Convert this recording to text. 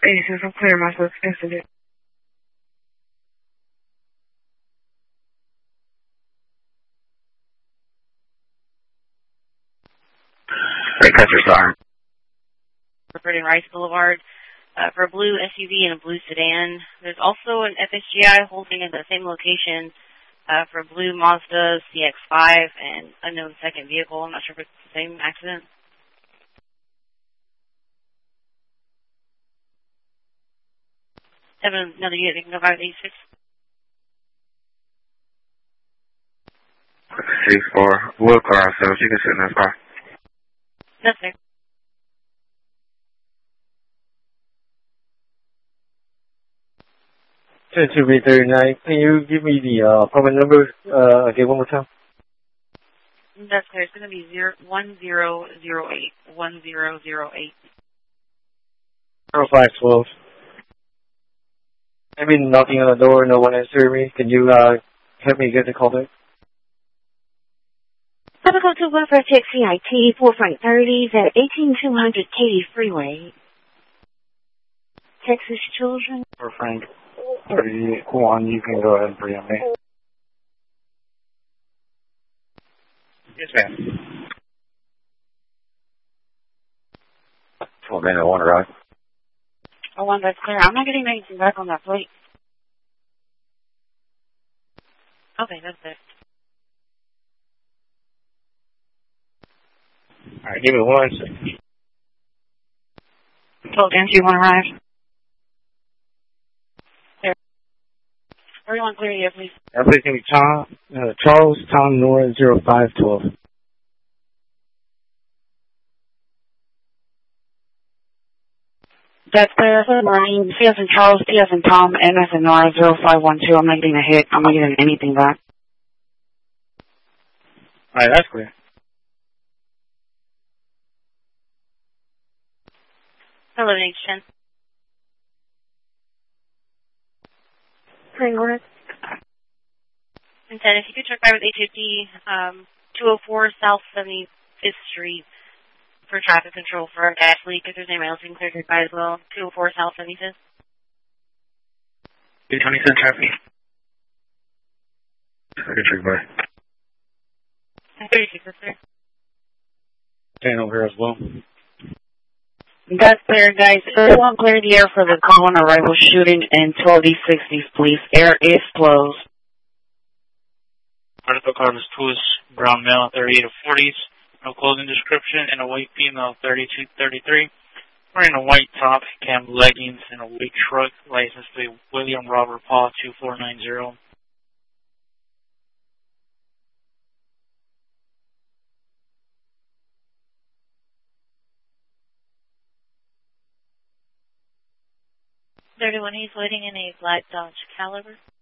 86, I'm clear myself incident. Great Country Star. Reporting Rice Boulevard for a blue SUV and a blue sedan. There's also an FSGI holding at the same location for a blue Mazda CX-5 and unknown second vehicle. I'm not sure if it's the same accident. Have another unit that can go by 86. 6-4, blue car, so you can sit in this car. That's fair. 2B39, can you give me the apartment number again one more time? That's clear. It's going to be 1008. 1008. 0512. I've been knocking on the door, no one answered me. Can you help me get the call back? Typical to Wilford Taxi IT, 4 Front 30s at 18200 Katy Freeway. Texas Children. 4 Frank 31, you can go ahead and preempt me. Yes, ma'am. 12 minute, one arrive. Oh, one, that's clear. I'm not getting anything back on that plate. Okay, that's it. Alright, give me 1 second. 12 Nancy, you want to arrive? There. Everyone clear here, please. Please give me Charles Tom Nora 0512. That's clear. Marine, C as in Charles, T as in Tom, N as in Nora 0512. I'm not getting a hit. I'm not getting anything back. Alright, that's clear. Hello, H10. Framework. And then if you could check by with HOD 204 South 75th Street for traffic control for a gas leak. If there's anybody else you can clear by as well. 204 South 75th. 227 traffic. Good by. 36 is there. 10 over here as well. That's clear, guys. Everyone clear the air for the call on arrival shooting in 12D60s, please. Air is closed. Article card is Twist, brown male, 38 to 40s, no clothing description, and a white female, 32 33, wearing a white top, cam leggings, and a white truck, license plate William Robert Paul 2490. He's waiting in a black Dodge Caliber.